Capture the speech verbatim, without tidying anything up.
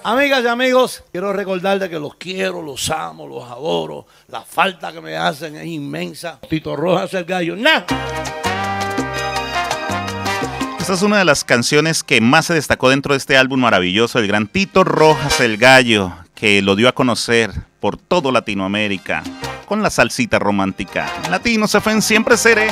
Amigas y amigos, quiero recordarles que los quiero, los amo, los adoro. La falta que me hacen es inmensa. Tito Rojas el gallo, ¡nah! Esta es una de las canciones que más se destacó dentro de este álbum maravilloso, el gran Tito Rojas el Gallo, que lo dio a conocer por todo Latinoamérica con la salsita romántica. Latinos F M, siempre seré.